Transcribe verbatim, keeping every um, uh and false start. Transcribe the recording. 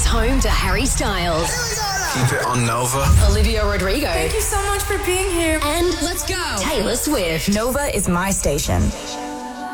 is home to Harry Styles. Keep it on Nova. Olivia Rodrigo. Thank you so much for being here. And let's go. Taylor Swift. Nova is my station.